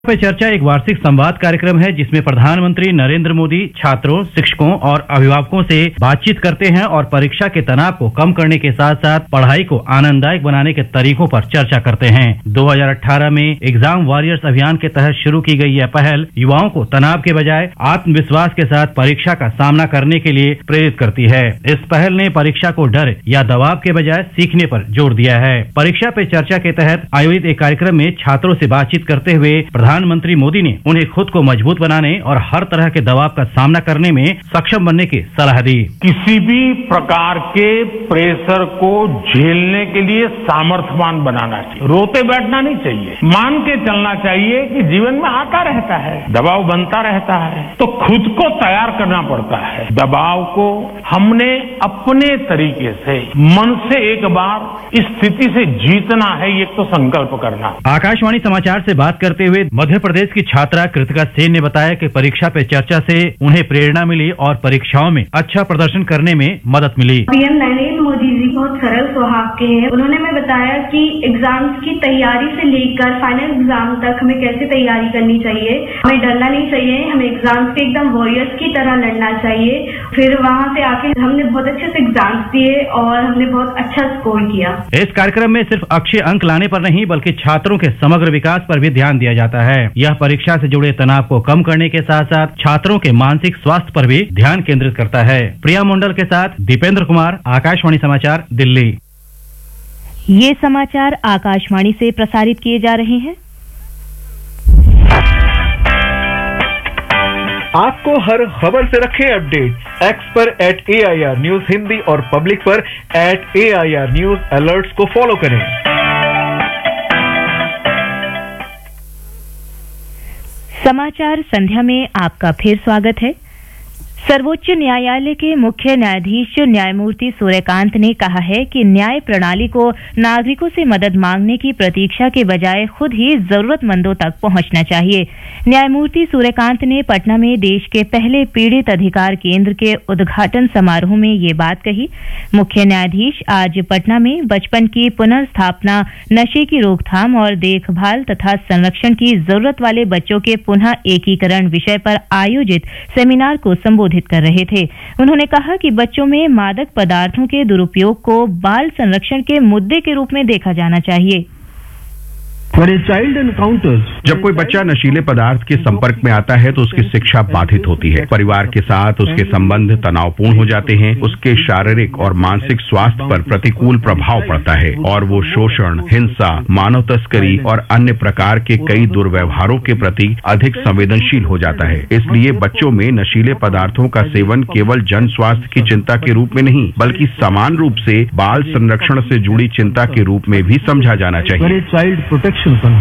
पे चर्चा एक वार्षिक संवाद कार्यक्रम है जिसमें प्रधानमंत्री नरेंद्र मोदी छात्रों, शिक्षकों और अभिभावकों से बातचीत करते हैं और परीक्षा के तनाव को कम करने के साथ साथ पढ़ाई को आनंददायक बनाने के तरीकों पर चर्चा करते हैं। 2018 में एग्जाम वॉरियर्स अभियान के तहत शुरू की गई यह पहल युवाओं को तनाव के बजाय आत्मविश्वास के साथ परीक्षा का सामना करने के लिए प्रेरित करती है। इस पहल ने परीक्षा को डर या दबाव के बजाय सीखने पर जोर दिया है। परीक्षा पे चर्चा के तहत आयोजित एक कार्यक्रम में छात्रों से बातचीत करते हुए प्रधानमंत्री मोदी ने उन्हें खुद को मजबूत बनाने और हर तरह के दबाव का सामना करने में सक्षम बनने की सलाह दी। किसी भी प्रकार के प्रेशर को झेलने के लिए सामर्थ्यवान बनाना चाहिए, रोते बैठना नहीं चाहिए, मान के चलना चाहिए कि जीवन में आता रहता है, दबाव बनता रहता है, तो खुद को तैयार करना पड़ता है। दबाव को हमने अपने तरीके से मन से एक बार इस स्थिति से जीतना है, ये तो संकल्प करना। आकाशवाणी समाचार से बात करते हुए मध्य प्रदेश की छात्रा कृतिका सेन ने बताया कि परीक्षा पे चर्चा से उन्हें प्रेरणा मिली और परीक्षाओं में अच्छा प्रदर्शन करने में मदद मिली। पीएम नरेंद्र मोदी जी बहुत सरल स्वभाव के हैं। उन्होंने हमें बताया कि एग्जाम्स की तैयारी से लेकर फाइनल एग्जाम तक हमें कैसे तैयारी करनी चाहिए, हमें डरना नहीं चाहिए, हमें एग्जाम्स के एकदम वॉरियर्स की तरह लड़ना चाहिए। फिर वहाँ से आके हमने बहुत अच्छे से एग्जाम्स दिए और हमने बहुत अच्छा स्कोर किया। इस कार्यक्रम में सिर्फ अक्षय अंक लाने पर नहीं बल्कि छात्रों के समग्र विकास पर भी ध्यान दिया जाता है। यह परीक्षा से जुड़े तनाव को कम करने के साथ साथ छात्रों के मानसिक स्वास्थ्य पर भी ध्यान केंद्रित करता है। प्रिया मंडल के साथ दीपेंद्र कुमार, आकाशवाणी समाचार, दिल्ली। ये समाचार आकाशवाणी से प्रसारित किए जा रहे हैं। आपको हर खबर से रखें अपडेट। एक्स पर @AIR न्यूज हिंदी और पब्लिक पर @AIR न्यूज अलर्ट्स को फॉलो करें। समाचार संध्या में आपका फिर स्वागत है। सर्वोच्च न्यायालय के मुख्य न्यायाधीश न्यायमूर्ति सूर्यकांत ने कहा है कि न्याय प्रणाली को नागरिकों से मदद मांगने की प्रतीक्षा के बजाय खुद ही जरूरतमंदों तक पहुंचना चाहिए। न्यायमूर्ति सूर्यकांत ने पटना में देश के पहले पीड़ित अधिकार केंद्र के उद्घाटन समारोह में ये बात कही। मुख्य न्यायाधीश आज पटना में बचपन की पुनर्स्थापना, नशे की रोकथाम और देखभाल तथा संरक्षण की जरूरत वाले बच्चों के पुनः एकीकरण विषय पर आयोजित सेमिनार को संबोधित कर रहे थे। उन्होंने कहा कि बच्चों में मादक पदार्थों के दुरुपयोग को बाल संरक्षण के मुद्दे के रूप में देखा जाना चाहिए। जब कोई बच्चा नशीले पदार्थ के संपर्क में आता है तो उसकी शिक्षा बाधित होती है, परिवार के साथ उसके संबंध तनावपूर्ण हो जाते हैं, उसके शारीरिक और मानसिक स्वास्थ्य पर प्रतिकूल प्रभाव पड़ता है और वो शोषण, हिंसा, मानव तस्करी और अन्य प्रकार के कई दुर्व्यवहारों के प्रति अधिक संवेदनशील हो जाता है। इसलिए बच्चों में नशीले पदार्थों का सेवन केवल जन स्वास्थ्य की चिंता के रूप में नहीं बल्कि समान रूप से बाल संरक्षण से जुड़ी चिंता के रूप में भी समझा जाना चाहिए।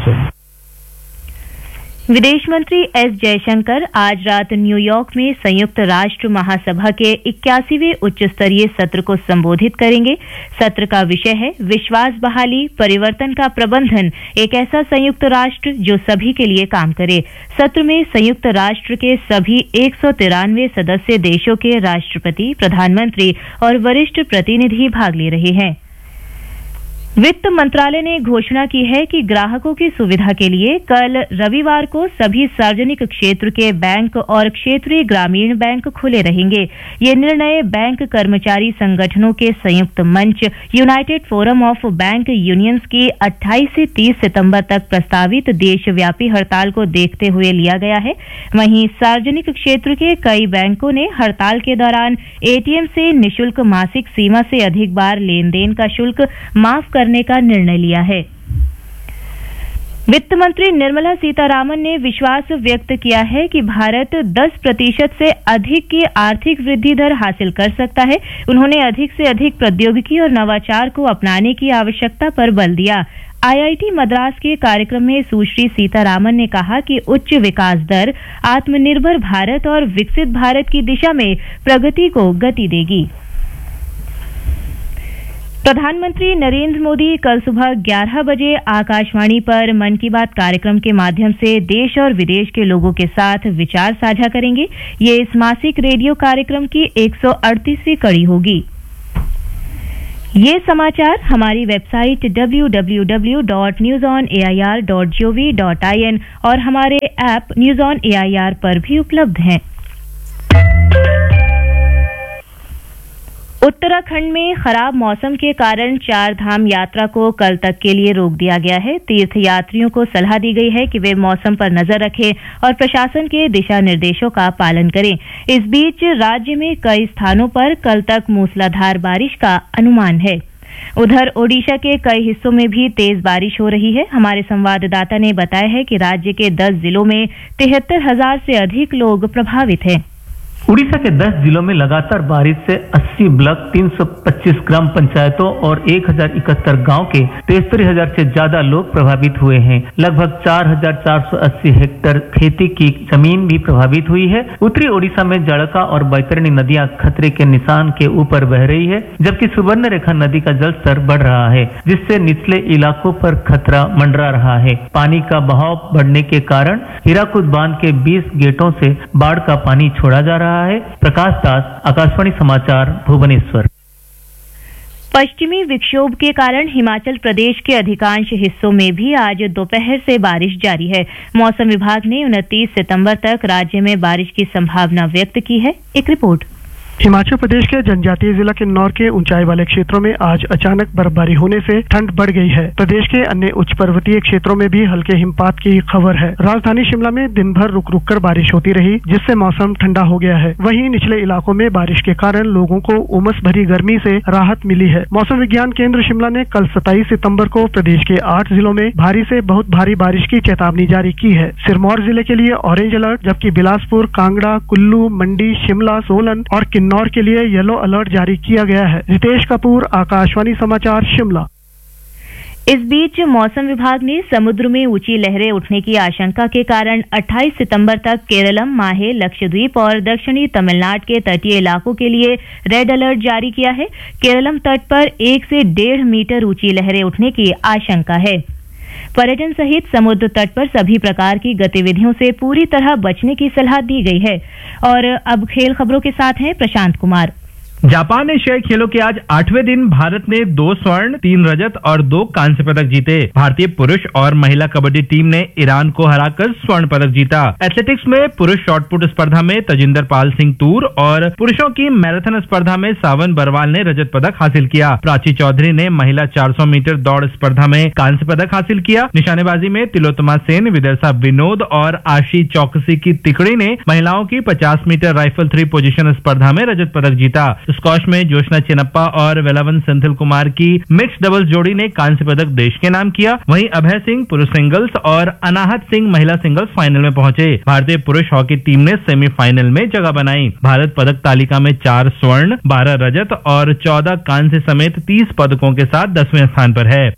विदेश मंत्री एस जयशंकर आज रात न्यूयॉर्क में संयुक्त राष्ट्र महासभा के 81वें उच्च स्तरीय सत्र को संबोधित करेंगे। सत्र का विषय है विश्वास बहाली, परिवर्तन का प्रबंधन, एक ऐसा संयुक्त राष्ट्र जो सभी के लिए काम करे। सत्र में संयुक्त राष्ट्र के सभी 193 सदस्य देशों के राष्ट्रपति, प्रधानमंत्री और वरिष्ठ प्रतिनिधि भाग ले रहे हैं। वित्त मंत्रालय ने घोषणा की है कि ग्राहकों की सुविधा के लिए कल रविवार को सभी सार्वजनिक क्षेत्र के बैंक और क्षेत्रीय ग्रामीण बैंक खुले रहेंगे। ये निर्णय बैंक कर्मचारी संगठनों के संयुक्त मंच United forum of bank unions की 28 से 30 सितंबर तक प्रस्तावित देशव्यापी हड़ताल को देखते हुए लिया गया है। वहीं सार्वजनिक क्षेत्र के कई बैंकों ने हड़ताल के दौरान एटीएम से निःशुल्क मासिक सीमा से अधिक बार लेन देन का शुल्क माफ करने का निर्णय लिया है। वित्त मंत्री निर्मला सीतारामन ने विश्वास व्यक्त किया है कि भारत 10% से अधिक की आर्थिक वृद्धि दर हासिल कर सकता है। उन्होंने अधिक से अधिक प्रौद्योगिकी और नवाचार को अपनाने की आवश्यकता पर बल दिया। आईआईटी मद्रास के कार्यक्रम में सुश्री सीतारामन ने कहा कि उच्च विकास दर आत्मनिर्भर भारत और विकसित भारत की दिशा में प्रगति को गति देगी। प्रधानमंत्री नरेंद्र मोदी कल सुबह 11 बजे आकाशवाणी पर मन की बात कार्यक्रम के माध्यम से देश और विदेश के लोगों के साथ विचार साझा करेंगे। ये इस मासिक रेडियो कार्यक्रम की 138वीं कड़ी होगी। ये समाचार हमारी वेबसाइट www.newsonair.gov.in और हमारे ऐप न्यूज़ ऑन एआईआर पर भी उपलब्ध हैं। उत्तराखंड में खराब मौसम के कारण चार धाम यात्रा को कल तक के लिए रोक दिया गया है। तीर्थ यात्रियों को सलाह दी गई है कि वे मौसम पर नजर रखें और प्रशासन के दिशा निर्देशों का पालन करें। इस बीच राज्य में कई स्थानों पर कल तक मूसलाधार बारिश का अनुमान है। उधर ओडिशा के कई हिस्सों में भी तेज बारिश हो रही है। हमारे संवाददाता ने बताया है कि राज्य के 10 जिलों में 73,000 से अधिक लोग प्रभावित हैं। उड़ीसा के 10 जिलों में लगातार बारिश से 80 ब्लॉक, 325 ग्राम पंचायतों और 1071 गांव के 73,000 से ज्यादा लोग प्रभावित हुए हैं। लगभग 4,480 हेक्टेयर खेती की जमीन भी प्रभावित हुई है। उत्तरी ओडिशा में जड़का और बैतरणी नदियां खतरे के निशान के ऊपर बह रही है, जबकि सुवर्णरेखा नदी का जलस्तर बढ़ रहा है, जिससे निचले इलाकों पर खतरा मंडरा रहा है। पानी का बहाव बढ़ने के कारण हीराकुद बांध के 20 गेटों से बाढ़ का पानी छोड़ा जा रहा है। प्रकाश दास, आकाशवाणी समाचार, भुवनेश्वर। पश्चिमी विक्षोभ के कारण हिमाचल प्रदेश के अधिकांश हिस्सों में भी आज दोपहर से बारिश जारी है। मौसम विभाग ने 29 सितंबर तक राज्य में बारिश की संभावना व्यक्त की है। एक रिपोर्ट। हिमाचल प्रदेश के जनजातीय जिला किन्नौर के ऊंचाई वाले क्षेत्रों में आज अचानक बर्फबारी होने से ठंड बढ़ गई है। प्रदेश के अन्य उच्च पर्वतीय क्षेत्रों में भी हल्के हिमपात की खबर है। राजधानी शिमला में दिन भर रुक रुक कर बारिश होती रही, जिससे मौसम ठंडा हो गया है। वहीं निचले इलाकों में बारिश के कारण लोगों को उमस भरी गर्मी से राहत मिली है। मौसम विज्ञान केंद्र शिमला ने कल 27 सितम्बर को प्रदेश के 8 जिलों में भारी से बहुत भारी बारिश की चेतावनी जारी की है। सिरमौर जिले के लिए ऑरेंज अलर्ट, जबकि बिलासपुर, कांगड़ा, कुल्लू, मंडी, शिमला, सोलन और किन्नौर के लिए येलो अलर्ट जारी किया गया है। रितेश कपूर, आकाशवाणी समाचार, शिमला। इस बीच मौसम विभाग ने समुद्र में ऊंची लहरें उठने की आशंका के कारण 28 सितंबर तक केरलम, माहे, लक्षद्वीप और दक्षिणी तमिलनाडु के तटीय इलाकों के लिए रेड अलर्ट जारी किया है। केरलम तट पर 1 से 1.5 मीटर ऊंची लहरें उठने की आशंका है। पर्यटन सहित समुद्र तट पर सभी प्रकार की गतिविधियों से पूरी तरह बचने की सलाह दी गई है। और अब खेल खबरों के साथ हैं प्रशांत कुमार। जापान एशियाई खेलों के आज 8वें दिन भारत ने 2 स्वर्ण, 3 रजत और 2 कांस्य पदक जीते। भारतीय पुरुष और महिला कबड्डी टीम ने ईरान को हराकर स्वर्ण पदक जीता। एथलेटिक्स में पुरुष शॉटपुट स्पर्धा में तजिंदर पाल सिंह तूर और पुरुषों की मैराथन स्पर्धा में सावन बरवाल ने रजत पदक हासिल किया। प्राची चौधरी ने महिला 400 मीटर दौड़ स्पर्धा में कांस्य पदक हासिल किया। निशानेबाजी में तिलोत्तमा सेन, विदर्शा विनोद और आशी चौकसी की तिकड़ी ने महिलाओं की 50 मीटर राइफल 3 पोजीशन स्पर्धा में रजत पदक जीता। स्क्वॉश में जोशना चिनप्पा और वेलावन सेंथिल कुमार की मिक्स डबल्स जोड़ी ने कांस्य पदक देश के नाम किया। वहीं अभय सिंह पुरुष सिंगल्स और अनाहत सिंह महिला सिंगल्स फाइनल में पहुंचे। भारतीय पुरुष हॉकी टीम ने सेमीफाइनल में जगह बनाई। भारत पदक तालिका में 4 स्वर्ण, 12 रजत और 14 कांस्य समेत 30 पदकों के साथ 10वें स्थान पर है।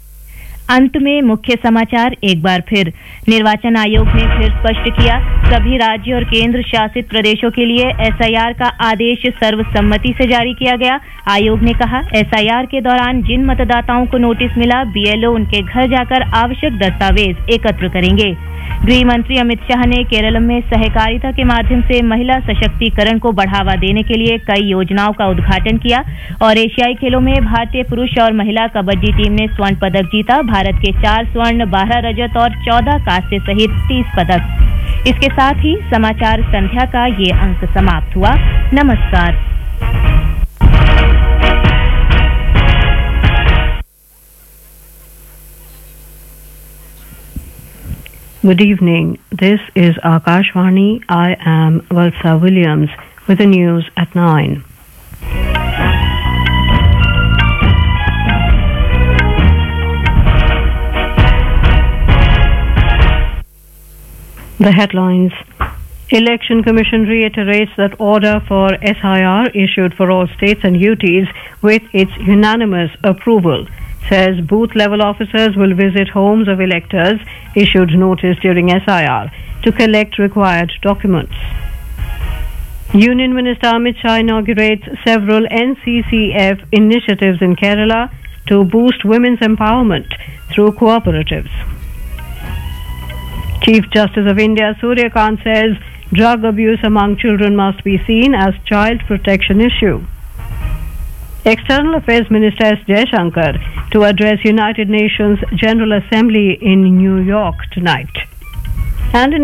अंत में मुख्य समाचार एक बार फिर। निर्वाचन आयोग ने फिर स्पष्ट किया, सभी राज्य और केंद्र शासित प्रदेशों के लिए एसआईआर का आदेश सर्वसम्मति से जारी किया गया। आयोग ने कहा, एसआईआर के दौरान जिन मतदाताओं को नोटिस मिला, बीएलओ उनके घर जाकर आवश्यक दस्तावेज एकत्र करेंगे। गृह मंत्री अमित शाह ने केरल में सहकारिता के माध्यम से महिला सशक्तिकरण को बढ़ावा देने के लिए कई योजनाओं का उद्घाटन किया। और एशियाई खेलों में भारतीय पुरुष और महिला कबड्डी टीम ने स्वर्ण पदक जीता। भारत के 4 स्वर्ण, 12 रजत और 14 कांस्य सहित 30 पदक। इसके साथ ही समाचार संध्या का ये अंक समाप्त हुआ। नमस्कार। Good evening. This is Akashvani. I am Valsa Williams with the news at 9. The headlines. Election Commission reiterates that order for SIR issued for all states and UTs with its unanimous approval. Says booth-level officers will visit homes of electors issued notice during SIR to collect required documents. Union Minister Amit Shah inaugurates several NCCF initiatives in Kerala to boost women's empowerment through cooperatives. Chief Justice of India Surya Kant says drug abuse among children must be seen as child protection issue. External Affairs Minister S. Jaishankar to address United Nations General Assembly in New York tonight. And in